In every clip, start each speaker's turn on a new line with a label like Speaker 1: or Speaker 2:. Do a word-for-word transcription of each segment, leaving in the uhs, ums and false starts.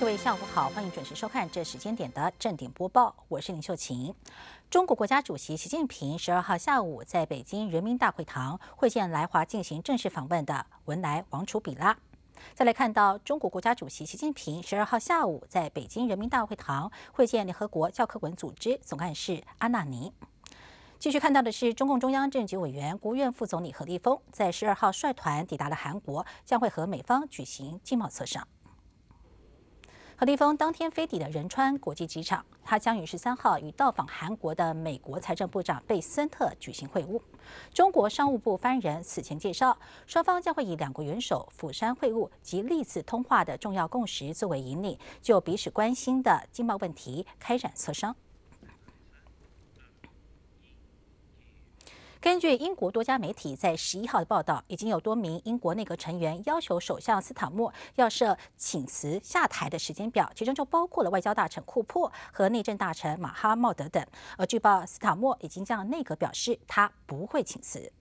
Speaker 1: 各位下午好，欢迎准时收看这时间点的正点播报，我是林秀琴。中国国家主席习近平十二号下午在北京人民大会堂会见来华进行正式访问的文莱王储比拉。再来看到中国国家主席习近平十二号下午在北京人民大会堂会见联合国教科文组织总干事阿纳尼。继续看到的是，中共中央政治局委员、国务院副总理何立峰在十二号率团抵达了韩国，将会和美方举行经贸磋商。何立峰当天飞抵的仁川国际机场，他将于十三号与到访韩国的美国财政部长贝森特举行会晤。中国商务部发言人此前介绍，双方将会以两国元首釜山会晤及历次通话的重要共识作为引领，就彼此关心的经贸问题开展磋商。根据英国多家媒体在十一号的报道，已经有多名英国内阁成员要求首相斯坦默要设请辞下台的时间表，其中就包括了外交大臣库珀和内政大臣马哈茂德等。而据报，斯坦默已经向内阁表示，他不会请辞。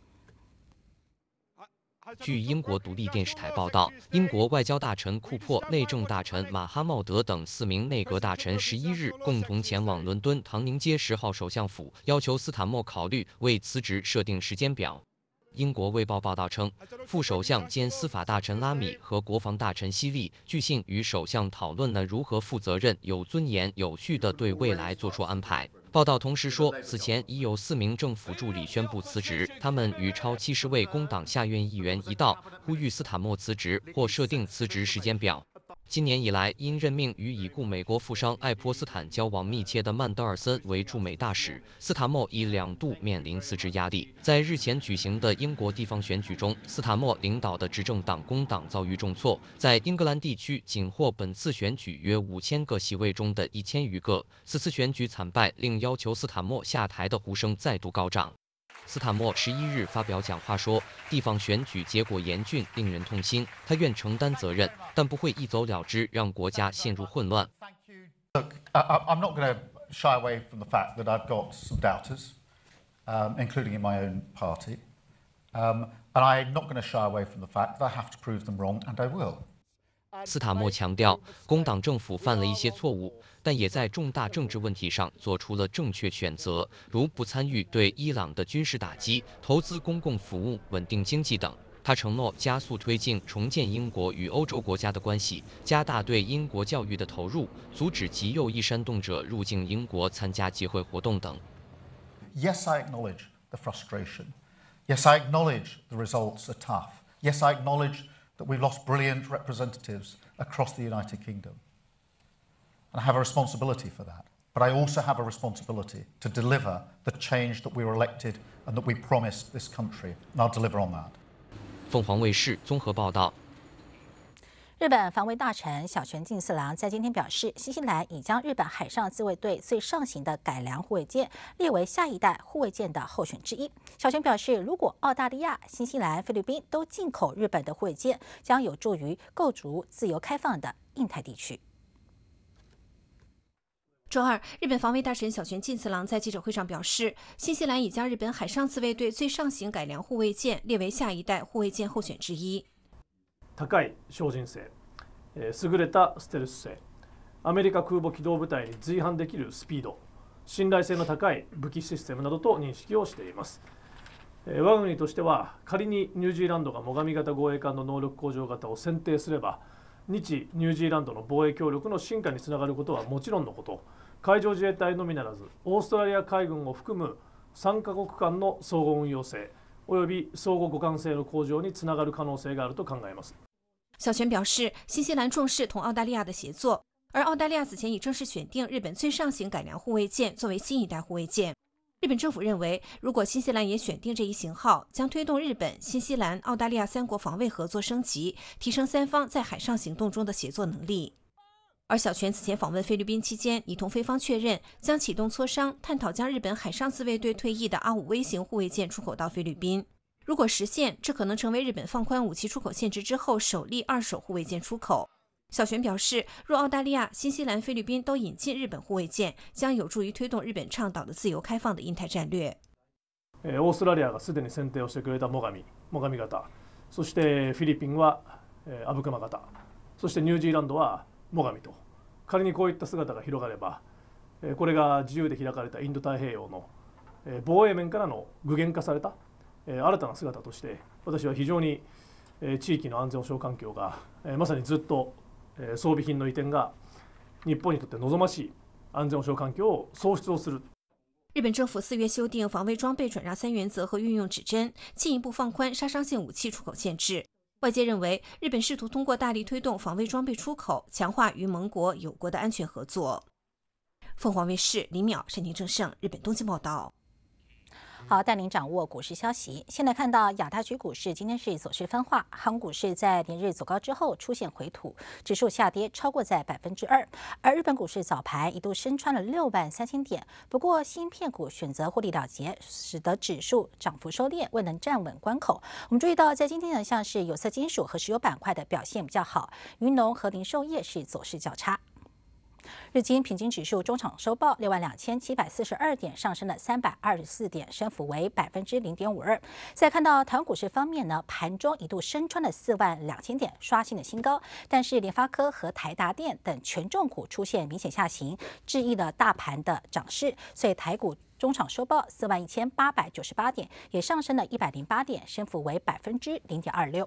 Speaker 2: 据英国独立电视台报道，英国外交大臣库珀、内政大臣马哈茂德等四名内阁大臣十一日共同前往伦敦唐宁街十号首相府，要求斯坦默考虑为辞职设定时间表。英国卫报报道称，副首相兼司法大臣拉米和国防大臣希利据信与首相讨论了如何负责任、有尊严、有序地对未来做出安排。报道同时说，此前已有四名政府助理宣布辞职，他们与超七十位工党下院议员一道，呼吁斯坦默辞职或设定辞职时间表。今年以来，因任命与已故美国富商爱泼斯坦交往密切的曼德尔森为驻美大使，斯坦默已两度面临辞职压力。在日前举行的英国地方选举中，斯坦默领导的执政党工党遭遇重挫，在英格兰地区仅获本次选举约五千个席位中的一千余个。此次选举惨败，令要求斯坦默下台的呼声再度高涨。斯坦默十一日发表讲话说，地方选举结果严峻，令人痛心。他愿承担责任，但不会一走了之，让国家陷入混乱。
Speaker 3: Look, I'm not going to shy away from the fact that I've got some doubters, um, including in my own party, um, and I'm not going to shy away from the fact that I have to prove them wrong, and I will.
Speaker 2: 斯坦默强调，工党政府犯了一些错误，但也在重大政治问题上做出了正确选择，如不参与对伊朗的军事打击、投资公共服务、稳定经济等。他承诺加速推进重建英国与欧洲国家的关系，加大对英国教育的投入，阻止极右翼煽动者入境英国参加集会活动等。
Speaker 3: Yes, I acknowledge the frustration. Yes, I acknowledge the results are tough. Yes, I acknowledge that we lost brilliant representatives across the United Kingdom. And I have a responsibility for that. But I also have a responsibility to deliver the change that we were elected and that we promised this country. And I'll deliver on that.
Speaker 2: 凤凰卫视综合报道。
Speaker 1: 日本防卫大臣小泉进次郎在今天表示，新西兰已将日本海上自卫队最上型的改良护卫舰列为下一代护卫舰的候选之一。小泉表示，如果澳大利亚、新西兰、菲律宾都进口日本的护卫舰，将有助于构筑自由开放的印太地区。
Speaker 4: 周二，日本防卫大臣小泉进次郎在记者会上表示，新西兰已将日本海上自卫队最上型改良护卫舰列为下一代护卫舰候选之一。
Speaker 5: 高い精進性、優れたステルス性、アメリカ空母機動部隊に随伴できるスピード、信頼性の高い武器システムなどと認識をしています。我が国としては、仮にニュージーランドが最上型護衛艦の能力向上型を選定すれば、日ニュージーランドの防衛協力の進化につながることはもちろんのこと、海上自衛隊のみならず、オーストラリア海軍を含むさんカ国間の相互運用性および相互互換性の向上につながる可能性があると考えます。
Speaker 4: 小泉表示，新西兰重视同澳大利亚的协作，而澳大利亚此前已正式选定日本最上型改良护卫舰作为新一代护卫舰。日本政府认为，如果新西兰也选定这一型号，将推动日本、新西兰、澳大利亚三国防卫合作升级，提升三方在海上行动中的协作能力。而小泉此前访问菲律宾期间，已同菲方确认将启动磋商，探讨将日本海上自卫队退役的阿五微型护卫舰出口到菲律宾。如果实现，这可能成为日本放宽武器出口限制之后首例二手护卫舰出口。小泉表示，若澳大利亚、新西兰、菲律宾都引进日本护衛艦，将有助于推动日本倡导的自由开放的印太战略。
Speaker 5: オーストラリアがすでに選定をしてくれた最上、最上型、そしてフィリピンは阿武隈型、そしてニュージーランドは最上と、仮にこういった姿が広がれば、これが自由で開かれたインド太平洋の防衛面からの具現化された新たな姿として、私は非常に地域の安全保障環境がまさにずっと装備品の移転が日本にとって望ましい安全保障環境を創出をする。
Speaker 4: 日本政府四月修订防卫装备转让三原则和运用指针，进一步放宽杀伤性武器出口限制。外界认为，日本试图通过大力推动防卫装备出口，强化与盟国、友国的安全合作。凤凰卫视李淼、沈婷正盛，日本东京报道。
Speaker 1: 好，带您掌握股市消息。现在看到亚太区股市今天是走势分化，韩股市在连日走高之后出现回吐，指数下跌超过在百分之二。而日本股市早盘一度升穿了六万三千点，不过芯片股选择获利了结，使得指数涨幅收敛，未能站稳关口。我们注意到，在今天呢，像是有色金属和石油板块的表现比较好，渔农和零售业是走势较差。日经平均指数中场收报六万两千七百四十二点，上升了三百二十四点，升幅为百分之零点五二。再看到台湾股市方面呢，盘中一度升穿了四万两千点，刷新了新高，但是联发科和台达电等权重股出现明显下行，质疑了大盘的涨势，所以台股中场收报四万一千八百九十八点，也上升了一百零八点，升幅为百分之零点二六。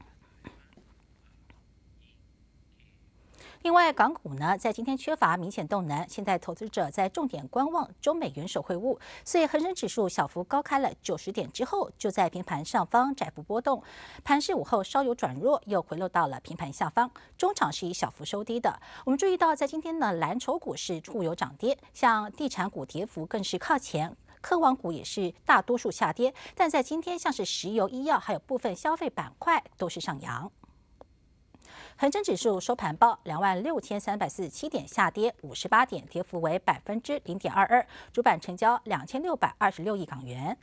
Speaker 1: 另外，港股呢在今天缺乏明显动能，现在投资者在重点观望中美元首会晤，所以恒生指数小幅高开了九十点之后，就在平盘上方窄幅波动，盘势午后稍有转弱，又回落到了平盘下方，中场是以小幅收低的。我们注意到，在今天呢，蓝筹股市互有涨跌，像地产股跌幅更是靠前。科网股也是大多数下跌，但在今天像是石油、医药还有部分消费板块都是上扬。恒生指数收盘报两万六千三百四十七点，下跌五十八点，跌幅为百分之零点二二。主板成交两千六百二十六亿港元。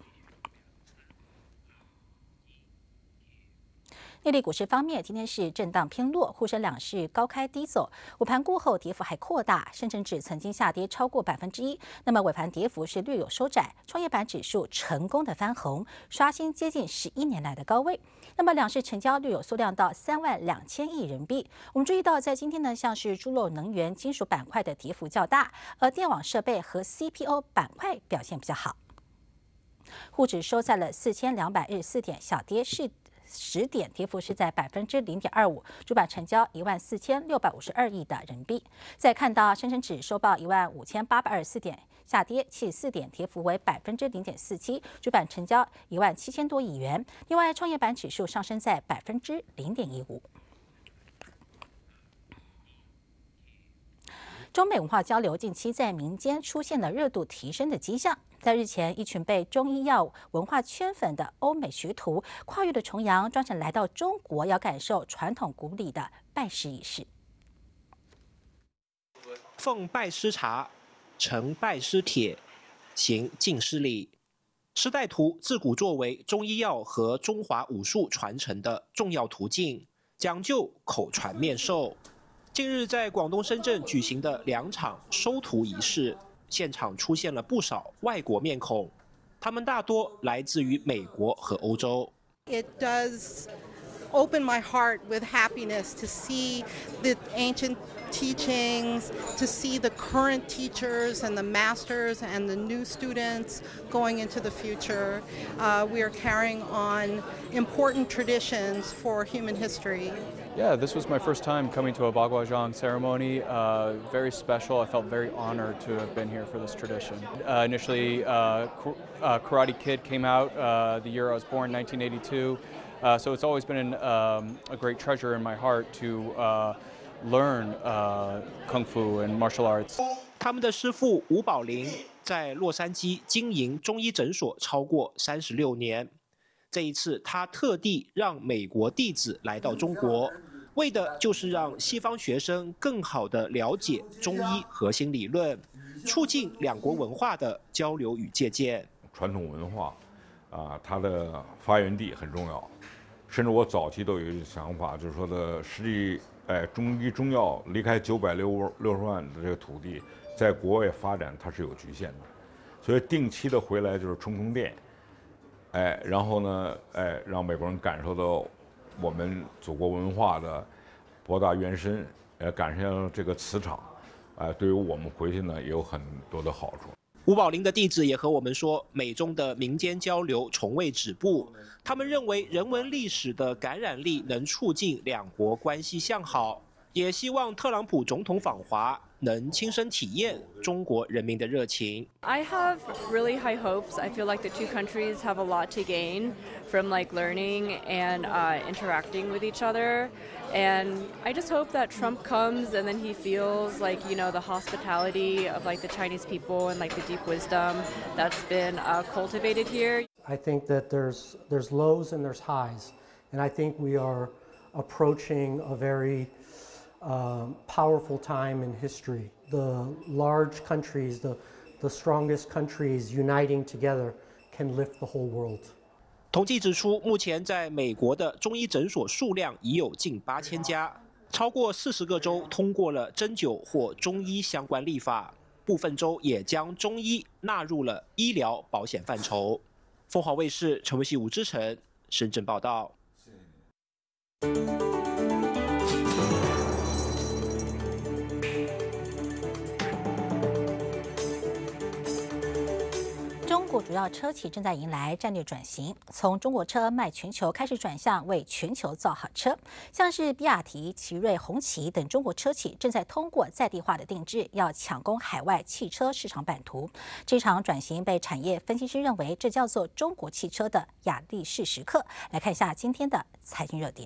Speaker 1: 内地股市方面，今天是震荡偏弱，沪深两市高开低走，午盘过后跌幅还扩大，深成指曾经下跌超过百分之一，那么尾盘跌幅是略有收窄，创业板指数成功的翻红，刷新接近十一年来的高位。那么两市成交略有缩量到三万两千亿人民币。我们注意到，在今天呢，像是猪肉、能源、金属板块的跌幅较大，而电网设备和 C P O 板块表现比较好。沪指收在了四千两百一十四点，小跌是十点，跌幅是在百分之零点二五，主板成交一万四千六百五十二亿的人民币。再看到深成指收报一万五千八百二十四点，下跌七十四点，跌幅为百分之零点四七，主板成交一万七千多亿元。另外，创业板指数上升在百分之零点一五。中美文化交流近期在民间出现了热度提升的迹象。在日前，一群被中医药文化圈粉的欧美学徒，跨越了重洋，专程来到中国，要感受传统古礼的拜师仪式。
Speaker 6: 奉拜师茶，呈拜师帖，行敬师礼。师带徒自古作为中医药和中华武术传承的重要途径，讲究口传面授。近日在广东深圳举行的两场收徒仪式，现场出现了不少外国面孔，他们大多来自于美国和欧洲。
Speaker 7: It does open my heart with happiness to see the ancient teachings, to see the current teachers and the masters and the new students going into the future. Uh, we are carrying on important traditions for human history.
Speaker 8: Yeah, this was my first time coming to a Baguazhang ceremony. Uh, very special. I felt very honored to have been here for this tradition. Uh, initially, uh, uh, Karate Kid came out uh, the year I was born, nineteen eighty-two. Uh, so it's always been an, um, a great treasure in my heart to uh, learn uh, Kung Fu and martial arts.
Speaker 6: 他们的师父吴宝林在洛杉矶经营中医诊所超过三十六年。这一次，他特地让美国弟子来到中国，为的就是让西方学生更好地了解中医核心理论，促进两国文化的交流与借鉴。
Speaker 9: 传统文化，啊，它的发源地很重要。甚至我早期都有一个想法，就是说的实际，哎，中医中药离开九百六六十万的这个土地，在国外发展它是有局限的，所以定期的回来就是充充电。哎，然后呢，哎，让美国人感受到我们祖国文化的博大渊深， 呃，赶上这个磁场，啊、呃，对于我们回去呢也有很多的好处。
Speaker 6: 吴宝林的弟子也和我们说，美中的民间交流从未止步。他们认为人文历史的感染力能促进两国关系向好，也希望特朗普总统访华能亲身体验中国人民的热情。
Speaker 10: I have really high hopes. I feel like the two countries have a lot to gain from like learning and uh, interacting with each other. And I just hope that Trump comes and then he feels like, you know, the hospitality of like the Chinese people and like the deep wisdom that's been uh, cultivated here.
Speaker 11: I think that there's there's lows and there's highs, and I think we are approaching a very um, powerful time in history. The large countries, the the strongest countries uniting together can lift the whole world.
Speaker 6: 统计指出，目前在美国的中医诊所数量已有近八千家，超过四十个州通过了针灸或中医相关立法，部分州也将中医纳入了医疗保险范畴。凤凰卫视陈维熙、吴之成深圳报道。
Speaker 1: 中国主要车企正在迎来战略转型，从中国车卖全球开始转向为全球造好车。像是比亚迪、奇瑞、红旗等中国车企正在通过在地化的定制，要抢攻海外汽车市场版图。这场转型被产业分析师认为，这叫做中国汽车的亚力士时刻。来看一下今天的财经热点。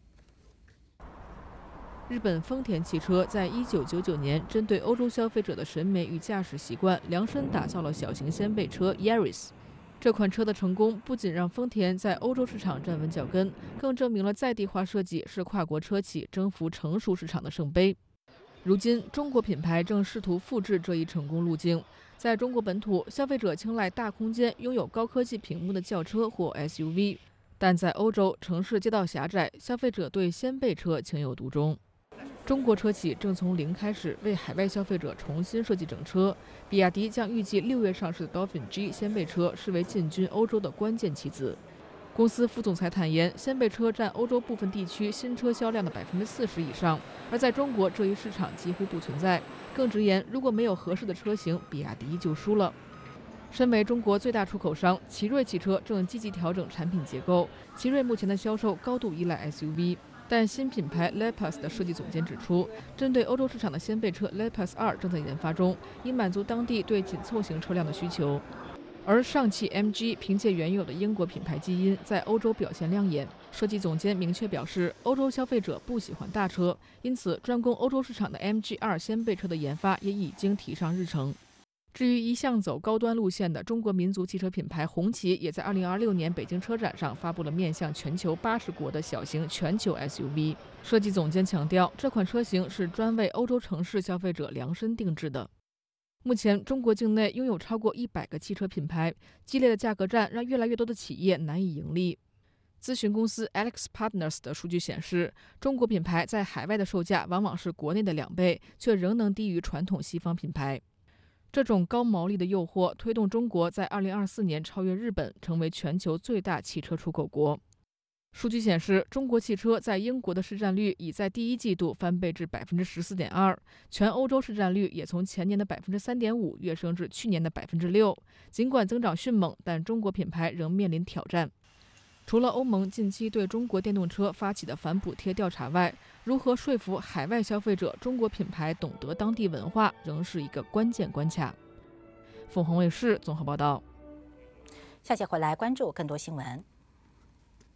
Speaker 12: 日本丰田汽车在一九九九年针对欧洲消费者的审美与驾驶习惯，量身打造了小型掀背车 Yaris。这款车的成功不仅让丰田在欧洲市场站稳脚跟，更证明了在地化设计是跨国车企征服成熟市场的圣杯。如今，中国品牌正试图复制这一成功路径。在中国本土，消费者青睐大空间、拥有高科技屏幕的轿车或 S U V， 但在欧洲，城市街道狭窄，消费者对掀背车情有独钟。中国车企正从零开始为海外消费者重新设计整车。比亚迪将预计六月上市的 Dolphin G 掀背车视为进军欧洲的关键棋子。公司副总裁坦言，掀背车占欧洲部分地区新车销量的百分之四十以上，而在中国这一市场几乎不存在。更直言，如果没有合适的车型，比亚迪就输了。身为中国最大出口商，奇瑞汽车正积极调整产品结构。奇瑞目前的销售高度依赖 S U V。但新品牌 Lepus 的设计总监指出，针对欧洲市场的掀背车 Lepus 二正在研发中，以满足当地对紧凑型车辆的需求。而上汽 M G 凭借原有的英国品牌基因，在欧洲表现亮眼。设计总监明确表示，欧洲消费者不喜欢大车，因此专攻欧洲市场的 M G 二掀背车的研发也已经提上日程。至于一向走高端路线的中国民族汽车品牌红旗，也在二零二六年北京车展上发布了面向全球八十国的小型全球 S U V。设计总监强调，这款车型是专为欧洲城市消费者量身定制的。目前，中国境内拥有超过一百个汽车品牌，激烈的价格战让越来越多的企业难以盈利。咨询公司 Alex Partners 的数据显示，中国品牌在海外的售价往往是国内的两倍，却仍能低于传统西方品牌。这种高毛利的诱惑推动中国在二零二四年超越日本，成为全球最大汽车出口国。数据显示，中国汽车在英国的市占率已在第一季度翻倍至百分之十四点二，全欧洲市占率也从前年的百分之三点五跃升至去年的百分之六。尽管增长迅猛，但中国品牌仍面临挑战。除了欧盟近期对中国电动车发起的反补贴调查外，如何说服海外消费者中国品牌懂得当地文化，仍是一个关键关卡。凤凰卫视综合报道。
Speaker 1: 下节回来关注更多新闻。